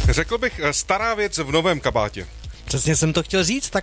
Řekl bych stará věc v novém kabátě. Přesně jsem to chtěl říct,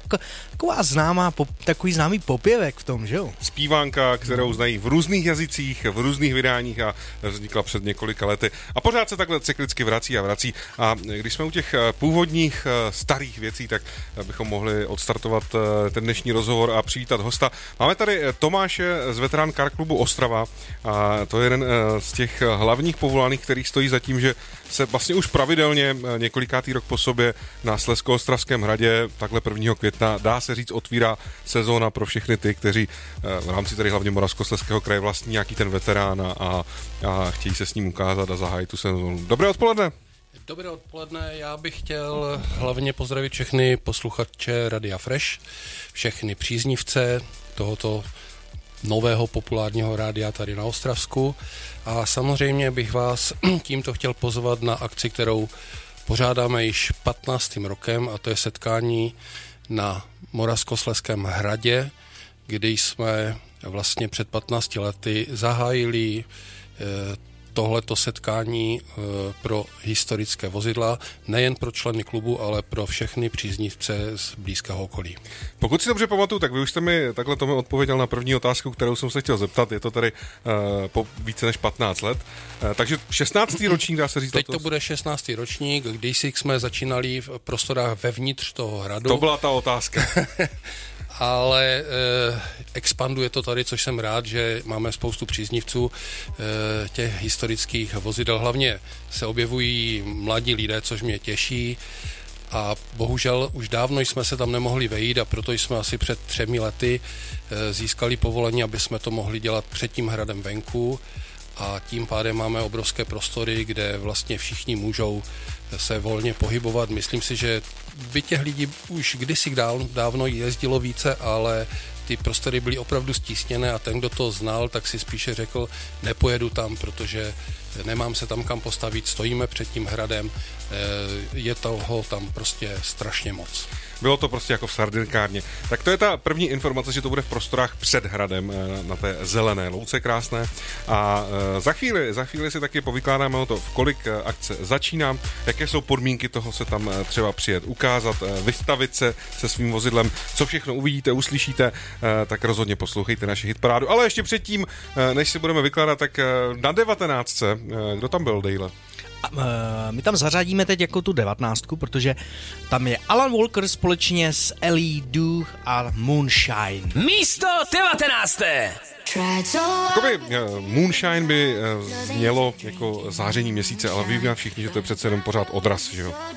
takový známý popěvek v tom, že jo? Zpívánka, kterou znají v různých jazycích, v různých vydáních a vznikla před několika lety. A pořád se takhle cyklicky vrací a vrací. A když jsme u těch původních starých věcí, tak bychom mohli odstartovat ten dnešní rozhovor a přivítat hosta. Máme tady Tomáše z Veterán Car Klubu Ostrava a to je jeden z těch hlavních povolaných, který stojí za tím, že se vlastně už pravidelně několikátý rok po sobě na Slezsko-Ostravském hradě takhle 1. května, dá se říct, otvírá sezóna pro všechny ty, kteří v rámci tady hlavně Moravskoslezského kraje vlastní nějaký ten veterán a chtějí se s ním ukázat a zahájit tu sezónu. Dobré odpoledne. Dobré odpoledne, já bych chtěl hlavně pozdravit všechny posluchače Radia Fresh, všechny příznivce tohoto nového populárního rádia tady na Ostravsku a samozřejmě bych vás tímto chtěl pozvat na akci, kterou pořádáme již 15. rokem a to je setkání na Moravskoslezském hradě, kdy jsme vlastně před 15 lety zahájili tohleto setkání pro historické vozidla, nejen pro členy klubu, ale pro všechny příznivce z blízkého okolí. Pokud si dobře pamatuju, tak vy už jste mi takhle tomu odpověděl na první otázku, kterou jsem se chtěl zeptat. Je to tady po více než 15 let. Takže 16. ročník, dá se říct. Teď to bude 16. ročník, když jsme začínali v prostorách vevnitř toho hradu. To byla ta otázka. Ale expanduje to tady, což jsem rád, že máme spoustu příznivců těch historických vozidel. Hlavně se objevují mladí lidé, což mě těší. A bohužel už dávno jsme se tam nemohli vejít a proto jsme asi před 3 lety získali povolení, aby jsme to mohli dělat před tím hradem venku. A tím pádem máme obrovské prostory, kde vlastně všichni můžou se volně pohybovat. Myslím si, že by těch lidí už kdysi dávno jezdilo více, ale ty prostory byly opravdu stísněné a ten, kdo to znal, tak si spíše řekl, nepojedu tam, protože nemám se tam kam postavit, stojíme před tím hradem, je toho tam prostě strašně moc. Bylo to prostě jako v sardinkárně. Tak to je ta první informace, že to bude v prostorách před hradem na té zelené louce krásné. A za chvíli si taky povykládáme o to, v kolik akce začíná, jaké jsou podmínky toho se tam třeba přijet ukázat, vystavit se svým vozidlem, co všechno uvidíte, uslyšíte, tak rozhodně poslouchejte naši hitparádu. Ale ještě předtím, než si budeme vykládat, tak na 19. Kdo tam byl, Dejle? My tam zařadíme teď jako tu 19, protože tam je Alan Walker společně s Ellie Duch a Moonshine. Místo 19. Jakoby Moonshine by mělo jako záření měsíce, ale víme všichni, že to je přece jenom pořád odraz, že jo?